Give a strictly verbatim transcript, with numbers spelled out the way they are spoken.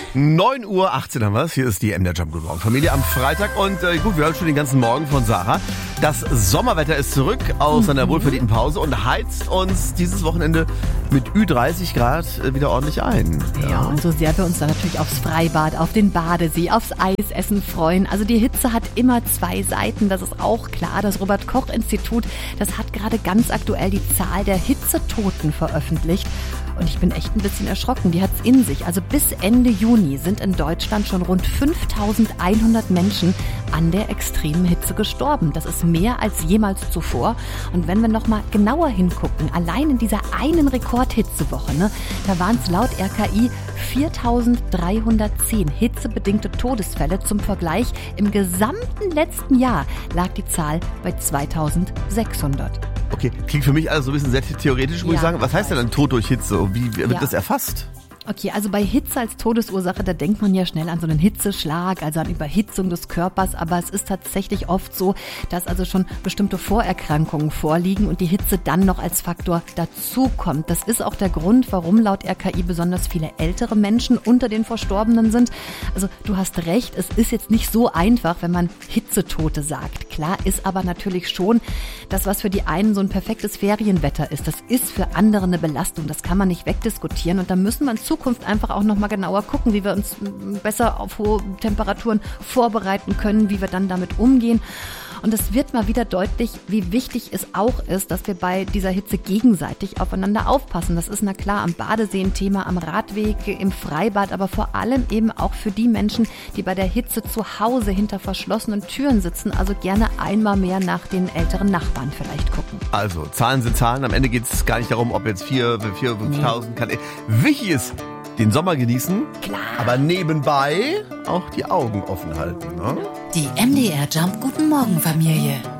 neun Uhr achtzehn haben wir es. Hier ist die M D R Jump. Guten Morgen, Familie am Freitag. Und äh, gut, wir hören schon den ganzen Morgen von Sarah. Das Sommerwetter ist zurück aus mhm. einer wohlverdienten Pause und heizt uns dieses Wochenende mit Ü dreißig Grad äh, wieder ordentlich ein. Ja. ja, und so sehr wir uns dann natürlich aufs Freibad, auf den Badesee, aufs Eisessen freuen. Also die Hitze hat immer zwei Seiten, das ist auch klar. Das Robert-Koch-Institut, das hat gerade ganz aktuell die Zahl der Hitzetoten veröffentlicht. Und ich bin echt ein bisschen erschrocken. Die hat's in sich. Also bis Ende Juni sind in Deutschland schon rund fünftausendeinhundert Menschen an der extremen Hitze gestorben. Das ist mehr als jemals zuvor. Und wenn wir noch mal genauer hingucken, allein in dieser einen Rekordhitzewoche, ne, da waren es laut R K I viertausenddreihundertzehn hitzebedingte Todesfälle. Zum Vergleich, im gesamten letzten Jahr lag die Zahl bei zweitausendsechshundert. Okay, klingt für mich alles so ein bisschen sehr theoretisch, muss ja, ich sagen. Was heißt denn dann Tod durch Hitze? Wie wird ja. das erfasst? Okay, also bei Hitze als Todesursache, da denkt man ja schnell an so einen Hitzeschlag, also an Überhitzung des Körpers, aber es ist tatsächlich oft so, dass also schon bestimmte Vorerkrankungen vorliegen und die Hitze dann noch als Faktor dazukommt. Das ist auch der Grund, warum laut R K I besonders viele ältere Menschen unter den Verstorbenen sind. Also du hast recht, es ist jetzt nicht so einfach, wenn man Hitzetote sagt. Klar ist aber natürlich schon, dass was für die einen so ein perfektes Ferienwetter ist, das ist für andere eine Belastung, das kann man nicht wegdiskutieren und da müssen wir in Zukunft einfach auch noch mal genauer gucken, wie wir uns besser auf hohe Temperaturen vorbereiten können, wie wir dann damit umgehen. Und es wird mal wieder deutlich, wie wichtig es auch ist, dass wir bei dieser Hitze gegenseitig aufeinander aufpassen. Das ist na klar am Badesee ein Thema, am Radweg, im Freibad, aber vor allem eben auch für die Menschen, die bei der Hitze zu Hause hinter verschlossenen Türen sitzen. Also gerne einmal mehr nach den älteren Nachbarn vielleicht gucken. Also, Zahlen sind Zahlen. Am Ende geht es gar nicht darum, ob jetzt vier, vier, fünftausend kann. Wichtig ist, den Sommer genießen, klar, aber nebenbei auch die Augen offen halten. Ne? Die M D R Jump Guten Morgen Familie.